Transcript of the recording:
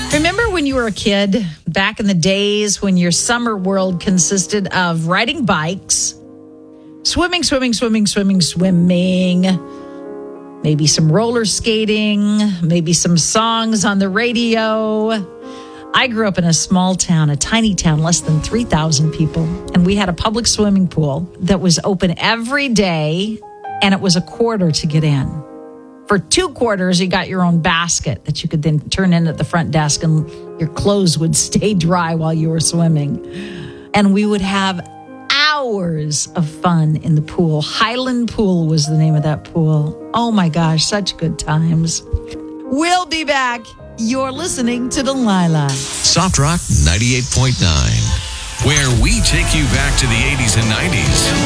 Remember when you were a kid, back in the days when your summer world consisted of riding bikes, swimming, maybe some roller skating, maybe some songs on the radio. I grew up in a small town, a tiny town, less than 3,000 people, and we had a public swimming pool that was open every day, and it was $0.25 to get in. For $2.25, you got your own basket that you could then turn in at the front desk, and your clothes would stay dry while you were swimming. And we would have hours of fun in the pool. Highland Pool was the name of that pool. Oh my gosh, such good times. We'll be back. You're listening to Delilah. Soft Rock 98.9, where we take you back to the 80s and 90s.